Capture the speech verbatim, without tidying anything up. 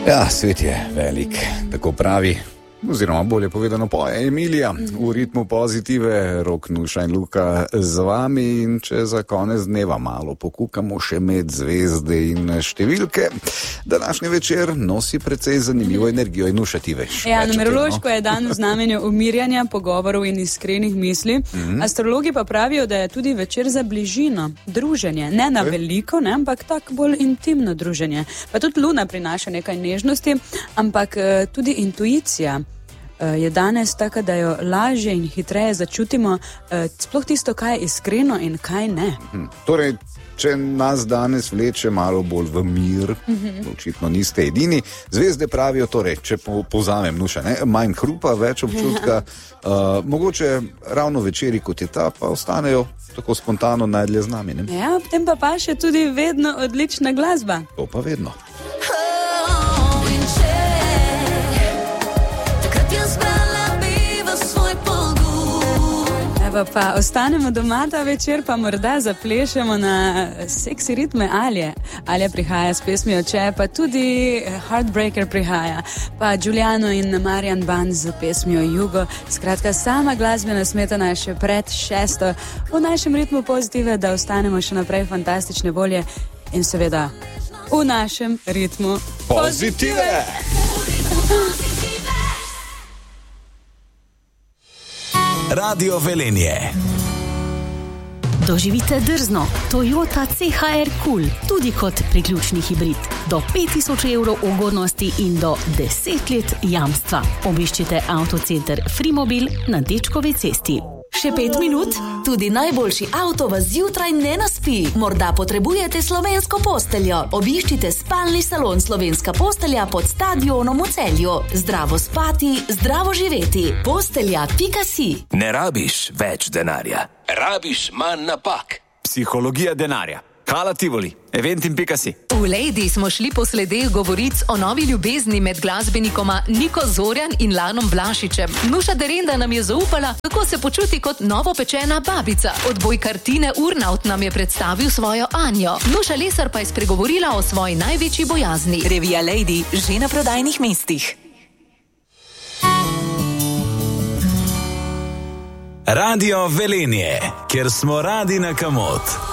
Ja, svet je velik, tako pravi, oziroma bolje povedano poje Emilija, v ritmu pozitive, Rok, Nuša in Luka z vami, in če za konec dneva malo pokukamo še med zvezde in številke, današnji večer nosi precej zanimivo energijo. In Nuša, ti veš. Ja, numerološko je dan v znamenju umirjanja, pogovorov in iskrenih misli. Mm-hmm. Astrologi pa pravijo, da je tudi večer za bližino, druženje, ne na veliko, ne, ampak tako bolj intimno druženje. Pa tudi luna prinaša nekaj nežnosti, ampak tudi intuicija je danes taka, da jo lažje in hitreje začutimo, sploh tisto, kaj je iskreno in kaj ne. Hmm. Torej, če nas danes vleče malo bolj v mir, mm-hmm. očitno niste edini. Zvezde pravijo, torej, če po, povzamem, Nuša, ne, manj hrupa, več občutka, uh, mogoče ravno večeri, kot je ta, pa ostanejo tako spontano najdlje z nami. Ne? Ja, potem pa pa še tudi vedno odlična glasba. To pa vedno. Pa, pa ostanemo doma ta večer, pa morda zaplešemo na seksi ritme Alje. Alja prihaja s pesmijo Če, pa tudi Heartbreaker prihaja, pa Giuliano in Marian Band z pesmijo Jugo. Skratka, sama glasbena smetana je še pred šesto v našem ritmu pozitive, da ostanemo še naprej fantastične volje in seveda v našem ritmu pozitive. Radio Velenje. Doživite drzno Toyota C H R Cool, tudi kot priključni hibrid. Do pet tisoč evrov ugodnosti in do deset let jamstva. Obiščite avtocenter Frimobil na Dečkovi cesti. Še pet minut? Tudi najboljši avto vas zjutraj ne naspi. Morda potrebujete slovensko posteljo. Obiščite spalni salon Slovenska postelja pod stadionom v Celju. Zdravo spati, zdravo živeti. Postelja pika si. Ne rabiš več denarja. Rabiš manj napak. Psihologija denarja. Hala Tivoli, eventim pika si. V Lady smo šli po sledeh govoric o novi ljubezni med glasbenikoma Niko Zorjan in Lanom Vlašičem. Nuša Derenda nam je zaupala, kako se počuti kot novopečena babica. Odbojkar Tine Urnaut nam je predstavil svojo Anjo. Nuša Lesar pa je spregovorila o svoji največji bojazni. Revija Lady že na prodajnih mestih. Radio Velenje, kjer smo radi na kamot.